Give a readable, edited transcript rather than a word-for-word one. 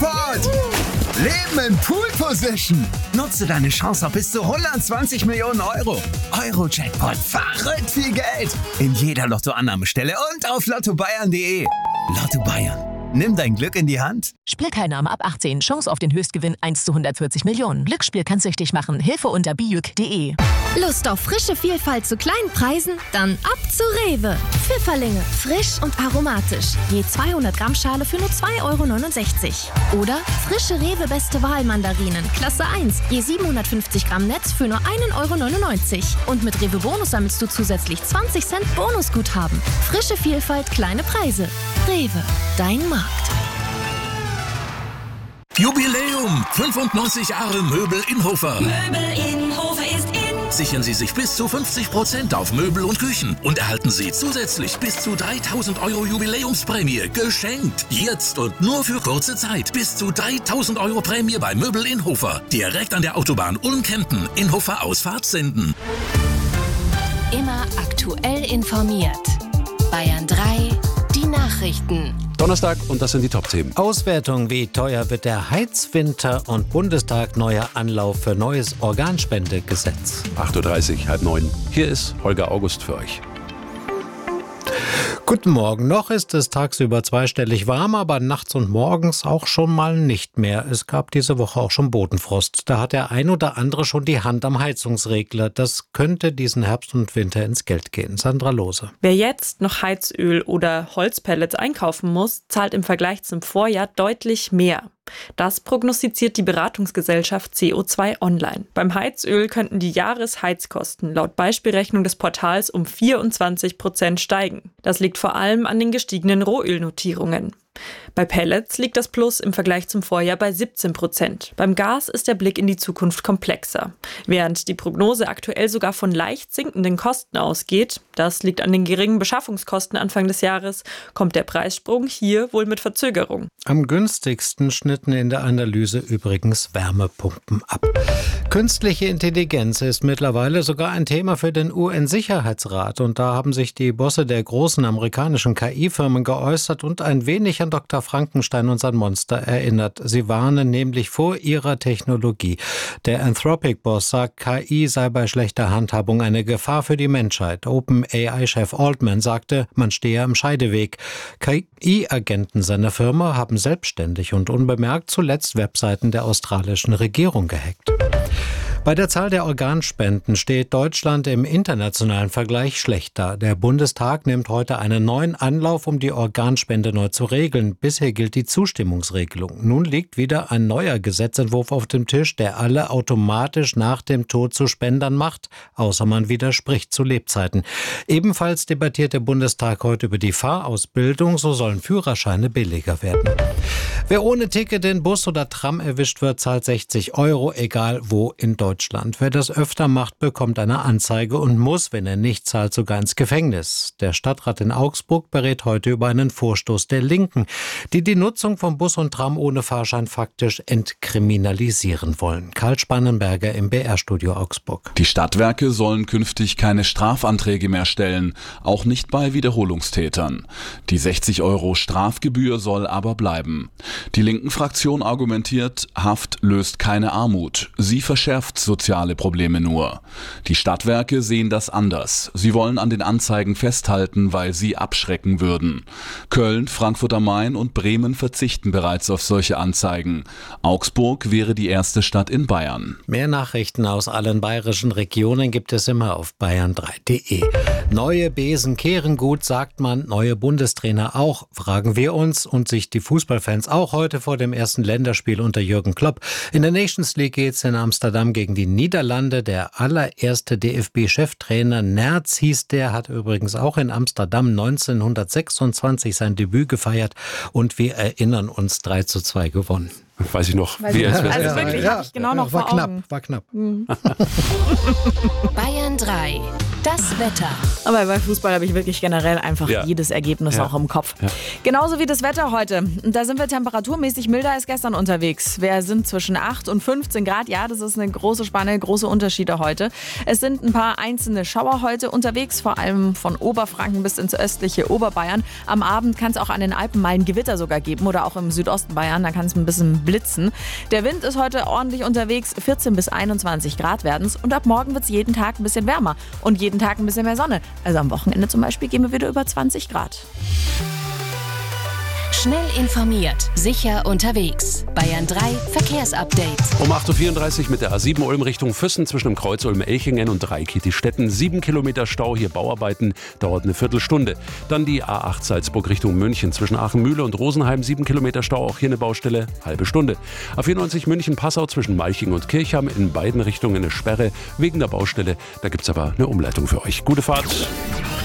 Jackpot! Leben in Pool Position. Nutze deine Chance auf bis zu 120 Millionen Euro. Euro-Jackpot. Verrückt viel Geld. In jeder Lottoannahmestelle und auf lottobayern.de. Lotto Bayern. Nimm dein Glück in die Hand. Spielteilnahme ab 18. Chance auf den Höchstgewinn 1 zu 140 Millionen. Glücksspiel kann süchtig machen. Hilfe unter bijuk.de. Lust auf frische Vielfalt zu kleinen Preisen? Dann ab zu Rewe. Pfifferlinge, frisch und aromatisch. Je 200 Gramm Schale für nur 2,69 €. Oder frische Rewe Beste Wahl Mandarinen, Klasse 1. Je 750 Gramm Netz für nur 1,99 €. Und mit Rewe Bonus sammelst du zusätzlich 20 Cent Bonusguthaben. Frische Vielfalt, kleine Preise. Rewe, dein Markt. Jubiläum! 95 Jahre Möbel Inhofer. Möbel Inhofer ist in. Sichern Sie sich bis zu 50% auf Möbel und Küchen und erhalten Sie zusätzlich bis zu 3.000 € Jubiläumsprämie geschenkt. Jetzt und nur für kurze Zeit. Bis zu 3.000 € Prämie bei Möbel Inhofer. Direkt an der Autobahn Ulm-Kempten. Inhofer Ausfahrt Senden. Immer aktuell informiert. Bayern 3, die Nachrichten. Donnerstag und das sind die Top-Themen. Auswertung, wie teuer wird der Heizwinter und Bundestag neuer Anlauf für neues Organspendegesetz. 8.30 Uhr, 8:30. Hier ist Holger August für euch. Guten Morgen. Noch ist es tagsüber zweistellig warm, aber nachts und morgens auch schon mal nicht mehr. Es gab diese Woche auch schon Bodenfrost. Da hat der ein oder andere schon die Hand am Heizungsregler. Das könnte diesen Herbst und Winter ins Geld gehen. Sandra Lohse. Wer jetzt noch Heizöl oder Holzpellets einkaufen muss, zahlt im Vergleich zum Vorjahr deutlich mehr. Das prognostiziert die Beratungsgesellschaft CO2 Online. Beim Heizöl könnten die Jahresheizkosten laut Beispielrechnung des Portals um 24% steigen. Das liegt vor allem an den gestiegenen Rohölnotierungen. Bei Pellets liegt das Plus im Vergleich zum Vorjahr bei 17%. Beim Gas ist der Blick in die Zukunft komplexer. Während die Prognose aktuell sogar von leicht sinkenden Kosten ausgeht, das liegt an den geringen Beschaffungskosten Anfang des Jahres, kommt der Preissprung hier wohl mit Verzögerung. Am günstigsten schnitten in der Analyse übrigens Wärmepumpen ab. Künstliche Intelligenz ist mittlerweile sogar ein Thema für den UN-Sicherheitsrat. Und da haben sich die Bosse der großen amerikanischen KI-Firmen geäußert und ein wenig an Dr. Frankenstein und sein Monster erinnert. Sie warnen nämlich vor ihrer Technologie. Der Anthropic-Boss sagt, KI sei bei schlechter Handhabung eine Gefahr für die Menschheit. OpenAI-Chef Altman sagte, man stehe am Scheideweg. KI-Agenten seiner Firma haben selbstständig und unbemerkt zuletzt Webseiten der australischen Regierung gehackt. Bei der Zahl der Organspenden steht Deutschland im internationalen Vergleich schlecht da. Der Bundestag nimmt heute einen neuen Anlauf, um die Organspende neu zu regeln. Bisher gilt die Zustimmungsregelung. Nun liegt wieder ein neuer Gesetzentwurf auf dem Tisch, der alle automatisch nach dem Tod zu Spendern macht, außer man widerspricht zu Lebzeiten. Ebenfalls debattiert der Bundestag heute über die Fahrausbildung, so sollen Führerscheine billiger werden. Wer ohne Ticket in Bus oder Tram erwischt wird, zahlt 60 €, egal wo in Deutschland. Wer das öfter macht, bekommt eine Anzeige und muss, wenn er nicht zahlt, sogar ins Gefängnis. Der Stadtrat in Augsburg berät heute über einen Vorstoß der Linken, die die Nutzung von Bus und Tram ohne Fahrschein faktisch entkriminalisieren wollen. Karl Spannenberger im BR-Studio Augsburg. Die Stadtwerke sollen künftig keine Strafanträge mehr stellen, auch nicht bei Wiederholungstätern. Die 60 € Strafgebühr soll aber bleiben. Die Linken-Fraktion argumentiert, Haft löst keine Armut. Sie verschärft soziale Probleme nur. Die Stadtwerke sehen das anders. Sie wollen an den Anzeigen festhalten, weil sie abschrecken würden. Köln, Frankfurt am Main und Bremen verzichten bereits auf solche Anzeigen. Augsburg wäre die erste Stadt in Bayern. Mehr Nachrichten aus allen bayerischen Regionen gibt es immer auf bayern3.de. Neue Besen kehren gut, sagt man, neue Bundestrainer auch, fragen wir uns und sich die Fußballfans auch heute vor dem ersten Länderspiel unter Jürgen Klopp. In der Nations League geht's in Amsterdam gegen die Niederlande. Der allererste DFB-Cheftrainer Nerz hieß der, hat übrigens auch in Amsterdam 1926 sein Debüt gefeiert und wir erinnern uns 3:2 gewonnen. Weiß ich noch. Wie es Also wirklich, habe ich genau noch vor Augen. War knapp. Bayern 3. Das Wetter. Aber bei Fußball habe ich wirklich generell einfach jedes Ergebnis auch im Kopf. Ja. Genauso wie das Wetter heute. Da sind wir temperaturmäßig milder als gestern unterwegs. Wir sind zwischen 8 und 15 Grad. Ja, das ist eine große Spanne, große Unterschiede heute. Es sind ein paar einzelne Schauer heute unterwegs, vor allem von Oberfranken bis ins östliche Oberbayern. Am Abend kann es auch an den Alpen mal ein Gewitter sogar geben oder auch im Südosten Bayern. Da kann es ein bisschen blitzen. Der Wind ist heute ordentlich unterwegs. 14 bis 21 Grad werden es. Und ab morgen wird es jeden Tag ein bisschen wärmer. Und jeden Tag ein bisschen mehr Sonne. Also am Wochenende zum Beispiel gehen wir wieder über 20 Grad. Schnell informiert, sicher unterwegs. Bayern 3 Verkehrsupdate. Um 8.34 Uhr mit der A7 Ulm Richtung Füssen zwischen dem Kreuz Ulm-Elchingen und Dreikietistetten. 7 Kilometer Stau, hier Bauarbeiten, dauert eine Viertelstunde. Dann die A8 Salzburg Richtung München zwischen Aachen-Mühle und Rosenheim. 7 Kilometer Stau, auch hier eine Baustelle, halbe Stunde. A94 München-Passau zwischen Malching und Kirchheim, in beiden Richtungen eine Sperre wegen der Baustelle. Da gibt es aber eine Umleitung für euch. Gute Fahrt.